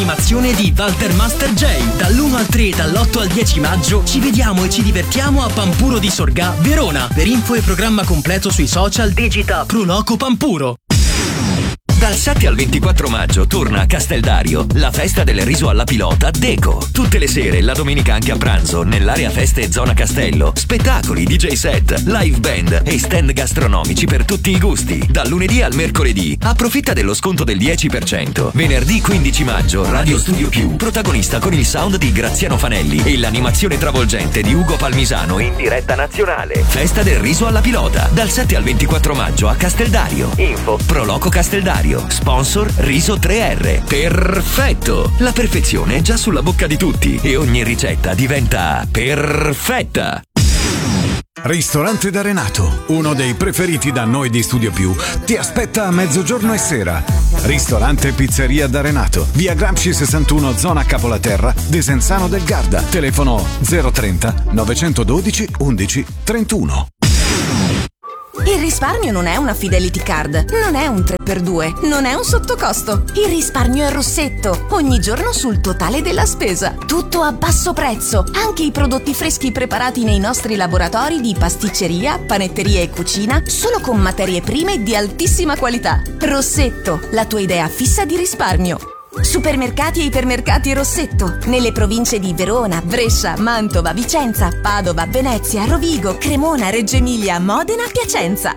l'animazione di Walter Master J. Dall'1 al 3 e dall'8 al 10 maggio ci vediamo e ci divertiamo a Pampuro di Sorgà, Verona. Per info e programma completo sui social digita Proloco Pampuro. Dal 7 al 24 maggio torna a Casteldario la festa del riso alla pilota Deco. Tutte le sere e la domenica anche a pranzo nell'area feste e zona Castello. Spettacoli, DJ set, live band e stand gastronomici per tutti i gusti. Dal lunedì al mercoledì approfitta dello sconto del 10%. Venerdì 15 maggio Radio Studio Più, protagonista con il sound di Graziano Fanelli e l'animazione travolgente di Ugo Palmisano in diretta nazionale. Festa del riso alla pilota dal 7 al 24 maggio a Casteldario. Info Proloco Casteldario. Sponsor Riso 3R. Perfetto! La perfezione è già sulla bocca di tutti e ogni ricetta diventa perfetta. Ristorante da Renato, uno dei preferiti da noi di Studio Più, ti aspetta a mezzogiorno e sera. Ristorante Pizzeria da Renato, via Gramsci 61, zona Capolaterra, Desenzano del Garda. Telefono 030 912 11 31. Il risparmio non è una Fidelity Card, non è un 3x2, non è un sottocosto. Il risparmio è Rossetto, ogni giorno sul totale della spesa. Tutto a basso prezzo, anche i prodotti freschi preparati nei nostri laboratori di pasticceria, panetteria e cucina, solo con materie prime di altissima qualità. Rossetto, la tua idea fissa di risparmio. Supermercati e ipermercati Rossetto, nelle province di Verona, Brescia, Mantova, Vicenza, Padova, Venezia, Rovigo, Cremona, Reggio Emilia, Modena, Piacenza.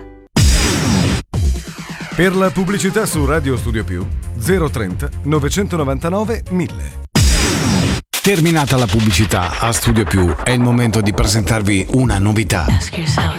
Per la pubblicità su Radio Studio Più 030 999 1000. Terminata la pubblicità a Studio Più, è il momento di presentarvi una novità. Ask yourself